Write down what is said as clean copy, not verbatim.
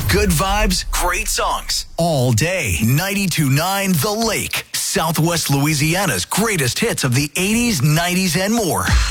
Good vibes, great songs. All day. 92.9 The Lake. Southwest Louisiana's greatest hits of the 80s, 90s, and more.